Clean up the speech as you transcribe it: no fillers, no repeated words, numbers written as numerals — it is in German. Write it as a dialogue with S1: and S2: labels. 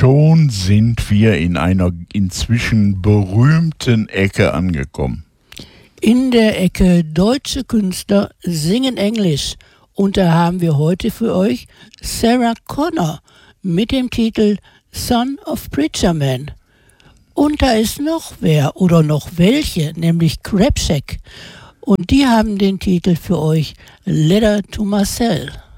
S1: Schon sind wir in einer inzwischen berühmten Ecke angekommen.
S2: In der Ecke Deutsche Künstler singen Englisch. Und da haben wir heute für euch Sarah Connor mit dem Titel Son of Preacher Man. Und da ist noch wer oder noch welche, nämlich Crabshack. Und die haben den Titel für euch Letter to Marcel.